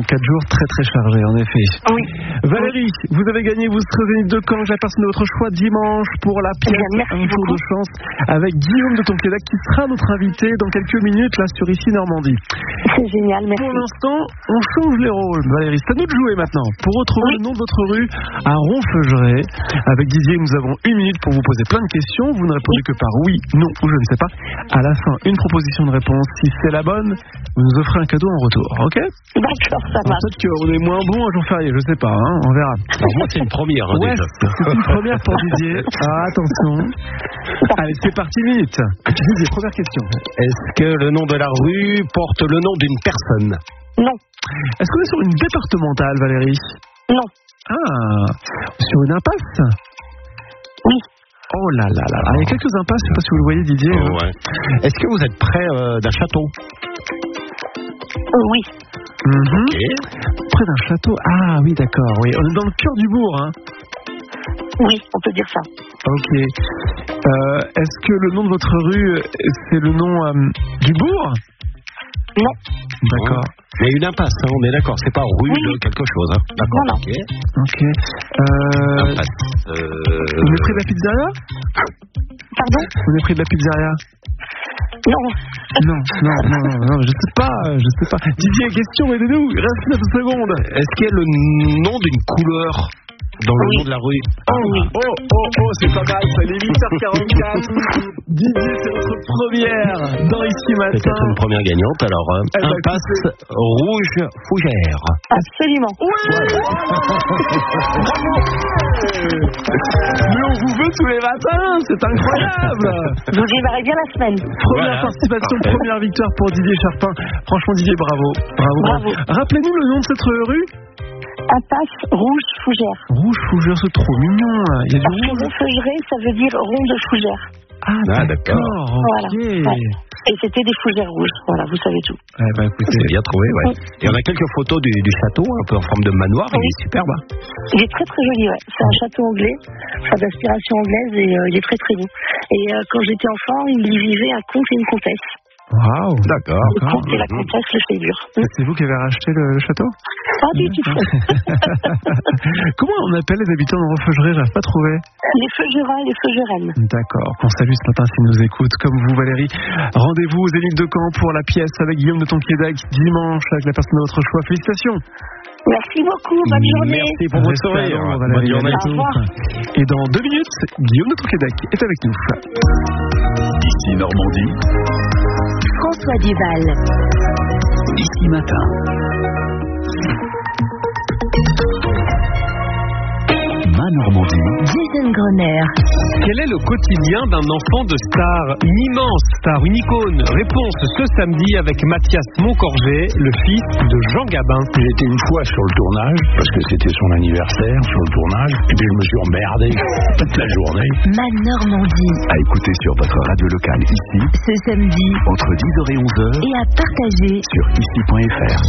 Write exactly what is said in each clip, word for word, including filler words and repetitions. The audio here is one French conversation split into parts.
Quatre jours très très chargés en effet. Oui. Valérie, vous avez gagné, vous serez venue de Caen, j'ai la personne de votre choix dimanche pour la pièce Bien, Un jour de chance avec Guillaume de Tonquédec qui sera notre invité dans quelques minutes là sur Ici Normandie. C'est génial, merci. Pour l'instant, on change les rôles. Valérie, c'est à nous de jouer maintenant. Pour retrouver Oui. le nom de votre rue à Ronfeugeray, avec Didier, nous avons une minute pour vous poser plein de questions. Vous ne répondez que par oui, non ou je ne sais pas. À la fin, une proposition de réponse. Si c'est la bonne, vous nous offrez un cadeau en retour, ok? D'accord, ça marche. Peut-être qu'on est moins bon un jour férié, je sais pas, hein, on verra. Alors moi, c'est une première, hein, Ouais, déjà. c'est une première pour Didier. Ah, attention. Allez, c'est parti, minute. Didier, première question. Est-ce que le nom de la rue porte le nom d'une personne? Non, Est-ce qu'on est sur une départementale, Valérie? non, Ah, sur une impasse? oui, Oh là là là là. Il y a quelques impasses, je sais pas si vous le voyez, Didier. hein. Ouais. Est-ce que vous êtes près euh, d'un château? euh, oui, Mhm. Ok. Près d'un château. Ah oui, d'accord. Oui, on est dans le cœur du bourg, hein. oui, on peut dire ça. Ok. Euh, est-ce que le nom de votre rue, euh, c'est le nom euh, du bourg? Non, D'accord. Mais une impasse, hein, on est d'accord, c'est pas rue Oui. de quelque chose. Hein. D'accord, Non, non. ok. Ok. Euh, Impasse. Euh... on est près de la pizzeria? pardon? On est près de la pizzeria? Non, Non, non, non, non, non, je sais pas, je sais pas. Didier, question, aidez-nous, il reste neuf secondes. Est-ce qu'il y a le nom d'une couleur dans le Oui. nom de la rue? oh oui, Oh, oh, oh, c'est pas mal, ça, il est huit heures quarante-quatre. Didier, c'est votre première dans Ici Matin. Peut-être une première gagnante, alors euh, Eh ben, impasse Rouge Fougère. absolument. Mais on vous veut tous les matins, c'est incroyable. Vous démarrez bien la semaine. Première Voilà. participation, Parfait. première victoire pour Didier Charpin. Franchement, Didier, bravo. Bravo, bravo. Bravo. Rappelez-nous le nom de cette rue. Impasse Rouge Fougère. Rouge Fougère, c'est trop mignon. Là. Il y a Parce du que rouge. Ronfeugeray, ça veut dire rond de fougère. Ah, Ah, d'accord. d'accord. Voilà. Ok. Ouais. Et c'était des fougères rouges. Voilà, vous savez tout. Eh ben, écoutez, C'est bien trouvé, ouais. Et on a quelques photos du, du château, un peu en forme de manoir, il Oui. est superbe. hein. Il est très très joli, ouais. C'est un château anglais, enfin d'inspiration anglaise, et euh, il est très très beau. Et euh, quand j'étais enfant, il y vivait un comte et une comtesse. waouh. D'accord. Le comte et la Mhm. comtesse le Fébure. C'est vous qui avez racheté le, le château? Pas du tout. Comment on appelle les habitants de Ronfeugeray? J'arrive pas à trouver. Les Feugerins et les Feugerennes. D'accord, qu'on salue ce matin s'ils nous écoutent, comme vous Valérie. Rendez-vous aux Zénith de Caen pour la pièce avec Guillaume de Tonquédec dimanche avec la personne de votre choix. Félicitations. Merci beaucoup, bonne journée. Merci pour votre Restez à sourire. Londres, Bonne Valérie. journée. À Au revoir. tous. Et dans deux minutes, Guillaume de Tonquédec est avec nous. Ici Normandie, François Duval. Ici Matin. Ma Normandie, Jason Groner. Quel est le quotidien d'un enfant de star? Une immense star, une icône. Réponse ce samedi avec Mathias Moncorgé, le fils de Jean Gabin. J'étais une fois sur le tournage, parce que c'était son anniversaire sur le tournage, et puis je me suis emmerdé toute la journée. Ma Normandie. à écouter sur votre radio locale ici, Ce samedi. entre dix heures et onze heures, Et à partager. sur ici point f r.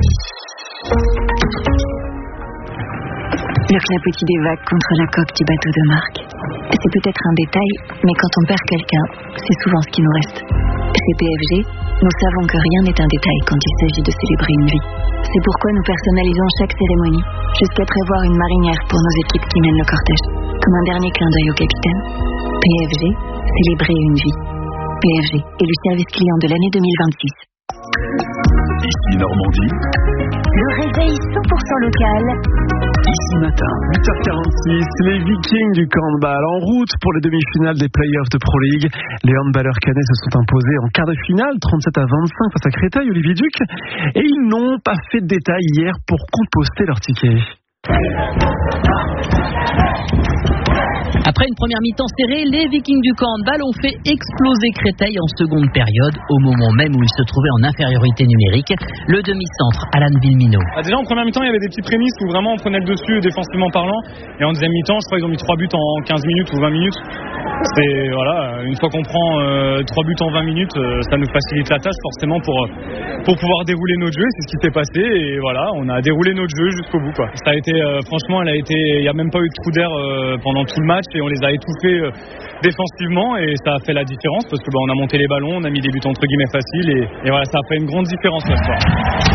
Le clapotis des vagues contre la coque du bateau de Marc. C'est peut-être un détail, mais quand on perd quelqu'un, c'est souvent ce qui nous reste. Chez P F G, nous savons que rien n'est un détail quand il s'agit de célébrer une vie. C'est pourquoi nous personnalisons chaque cérémonie, jusqu'à prévoir une marinière pour nos équipes qui mènent le cortège. Comme un dernier clin d'œil au capitaine. P F G, célébrer une vie. P F G est le service client de l'année deux mille vingt-six. Ici Normandie, Le réveil cent pour cent local. Ici Matin. huit heures quarante-six, les Vikings du handball en route pour les demi-finales des playoffs de Pro League. Les handballeurs caennais se sont imposés en quart de finale, trente-sept à vingt-cinq face à Créteil, Olivier Duc. Et ils n'ont pas fait de détails hier pour composter leur ticket. Après une première mi-temps serrée, les Vikings du handball ont fait exploser Créteil en seconde période, au moment même où ils se trouvaient en infériorité numérique. Le demi-centre, Alan Villemino. Ah, déjà en première mi-temps, il y avait des petites prémices où vraiment on prenait le dessus défensivement parlant. Et en deuxième mi-temps, je crois qu'ils ont mis trois buts en quinze minutes ou vingt minutes. C'est voilà, une fois qu'on prend euh, trois buts en vingt minutes, euh, ça nous facilite la tâche forcément pour pour pouvoir dérouler notre jeu. C'est ce qui s'est passé et voilà, on a déroulé notre jeu jusqu'au bout quoi. Ça a été euh, franchement, elle a été, il y a même pas eu de trou d'air euh, pendant tout le match et on les a étouffés euh, défensivement et ça a fait la différence parce que bah, on a monté les ballons, on a mis des buts entre guillemets faciles et, et voilà, ça a fait une grande différence ce soir.